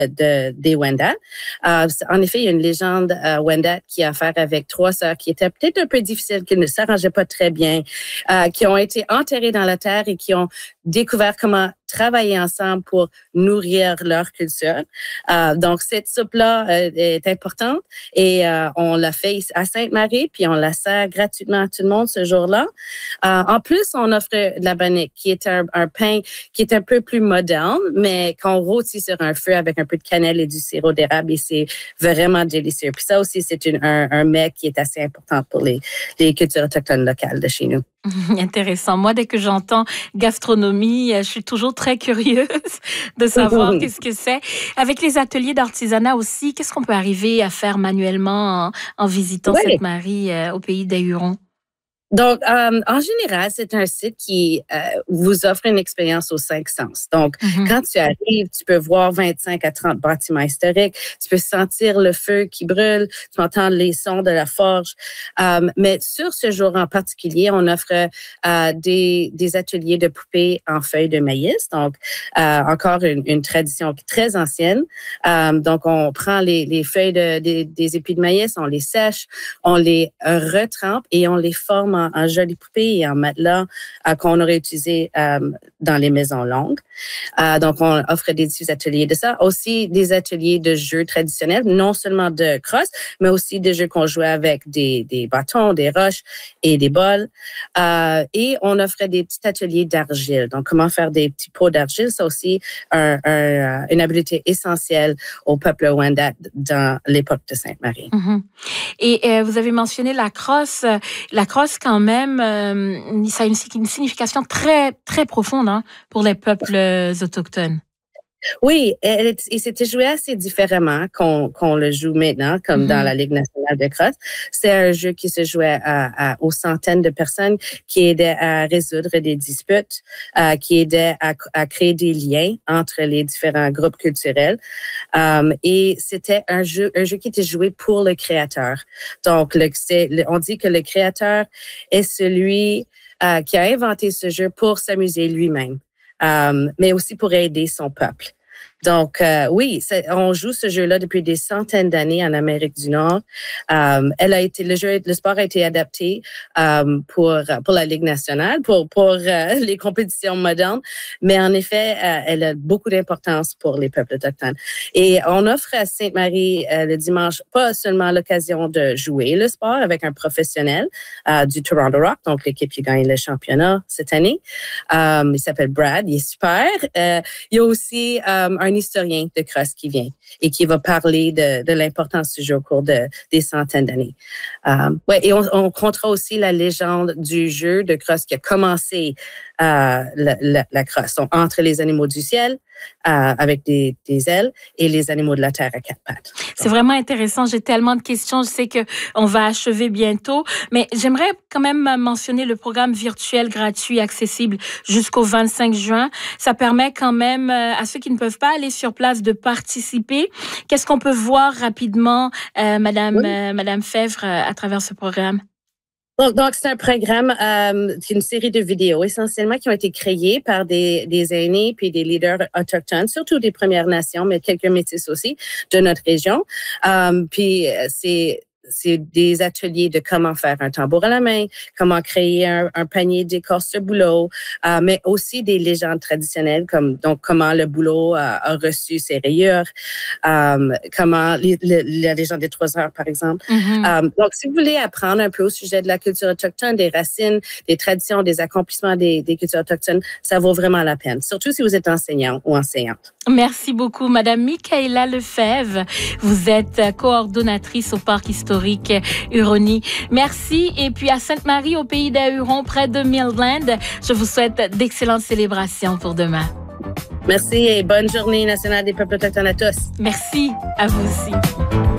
des Wendat. En effet, il y a une légende Wendat qui a affaire avec 3 sœurs qui étaient peut-être un peu difficiles, qui ne s'arrangeaient pas très bien, qui ont été enterrées dans la terre et qui ont découvert comment travailler ensemble pour nourrir leur culture. Donc, cette soupe-là est importante et on l'a fait à Sainte-Marie, puis on la sert gratuitement à tout le monde ce jour-là. En plus, on offre de la bannique, qui est un pain qui est un peu plus moderne, mais qu'on rôtit sur un feu avec un peu de cannelle et du sirop d'érable et c'est vraiment délicieux. Puis ça aussi, c'est un mets qui est assez important pour les cultures autochtones locales de chez nous. Intéressant. Moi, dès que j'entends gastronomie, je suis toujours très curieuse de savoir qu'est-ce que c'est. Avec les ateliers d'artisanat aussi, qu'est-ce qu'on peut arriver à faire manuellement en visitant Sainte-Marie au pays des Hurons? Donc, en général, c'est un site qui vous offre une expérience aux 5 sens. Donc, quand tu arrives, tu peux voir 25 à 30 bâtiments historiques, tu peux sentir le feu qui brûle, tu peux entendre les sons de la forge. Mais sur ce jour en particulier, on offre des ateliers de poupées en feuilles de maïs. Donc, encore une tradition très ancienne. Donc, on prend les feuilles des épis de maïs, on les sèche, on les retrempe et on les forme en jolies poupées et en matelas qu'on aurait utilisé dans les maisons longues. Donc, on offre des petits ateliers de ça. Aussi, des ateliers de jeux traditionnels, non seulement de crosse, mais aussi des jeux qu'on jouait avec des bâtons, des roches et des bols. Et on offrait des petits ateliers d'argile. Donc, comment faire des petits pots d'argile, c'est aussi une habileté essentielle au peuple Wendat dans l'époque de Sainte-Marie. Et vous avez mentionné la crosse. La crosse, quand même, ça a une signification très, très profonde pour les peuples autochtones. Oui, et c'était joué assez différemment qu'on le joue maintenant, comme dans la Ligue nationale de crosse. C'est un jeu qui se jouait aux centaines de personnes, qui aidait à résoudre des disputes, qui aidait à créer des liens entre les différents groupes culturels. Et c'était un jeu qui était joué pour le créateur. Donc, on dit que le créateur est celui qui a inventé ce jeu pour s'amuser lui-même. Mais aussi pour aider son peuple. Donc, oui, on joue ce jeu-là depuis des centaines d'années en Amérique du Nord. Le sport a été adapté pour la Ligue nationale, pour les compétitions modernes, mais en effet, elle a beaucoup d'importance pour les peuples autochtones. Et on offre à Sainte-Marie le dimanche pas seulement l'occasion de jouer le sport avec un professionnel du Toronto Rock, donc l'équipe qui gagne le championnat cette année. Il s'appelle Brad, il est super. Il y a aussi un historien de crosse qui vient et qui va parler de l'importance du jeu au cours des centaines d'années. Et on comptera aussi la légende du jeu de crosse qui a commencé la crosse. Donc, entre les animaux du ciel, avec des ailes, et les animaux de la terre à 4 pattes. C'est vraiment intéressant. J'ai tellement de questions. Je sais qu'on va achever bientôt, mais j'aimerais quand même mentionner le programme virtuel gratuit accessible jusqu'au 25 juin. Ça permet quand même à ceux qui ne peuvent pas aller sur place de participer. Qu'est-ce qu'on peut voir rapidement, Madame Fèvre, à travers ce programme? Donc, c'est un programme, une série de vidéos essentiellement qui ont été créées par des aînés puis des leaders autochtones, surtout des Premières Nations, mais quelques métis aussi de notre région. Puis c'est des ateliers de comment faire un tambour à la main, comment créer un panier d'écorce de bouleau, mais aussi des légendes traditionnelles comme donc comment le bouleau a reçu ses rayures, comment la légende des 3 heures par exemple. Donc si vous voulez apprendre un peu au sujet de la culture autochtone, des racines, des traditions, des accomplissements des cultures autochtones, ça vaut vraiment la peine, surtout si vous êtes enseignant ou enseignante. Merci beaucoup, Madame Michaela Lefebvre. Vous êtes coordonnatrice au Parc historique Huronie. Merci. Et puis à Sainte-Marie, au pays des Hurons, près de Millland, je vous souhaite d'excellentes célébrations pour demain. Merci et bonne journée nationale des peuples autochtones à tous. Merci à vous aussi.